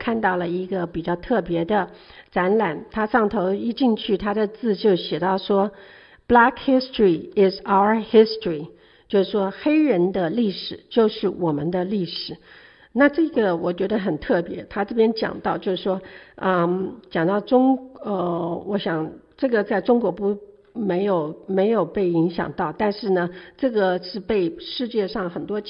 看到了一个比较特别的展览，它上头一进去，它的字就写到说 Black history is our history， 就是说黑人的历史就是我们的历史。那这个我觉得很特别，他这边讲到就是说讲到我想这个在中国没有被影响到，但是呢这个是被世界上很多